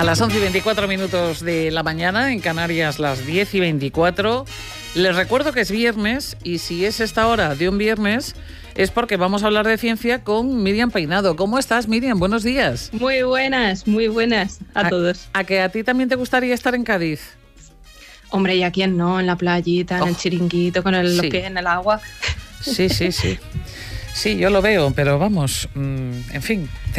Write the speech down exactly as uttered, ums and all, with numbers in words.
A las once y veinticuatro minutos de la mañana, en Canarias las diez y veinticuatro. Les recuerdo que es viernes y si es esta hora de un viernes es porque vamos a hablar de ciencia con Miriam Peinado. ¿Cómo estás, Miriam? Buenos días. Muy buenas, muy buenas a, a todos. ¿A que a ti también te gustaría estar en Cádiz? Hombre, ¿y a quién no? En la playita, en oh, el chiringuito, con el, sí. los pies en el agua. Sí, sí, sí. Sí, yo lo veo, pero vamos, mmm, en fin...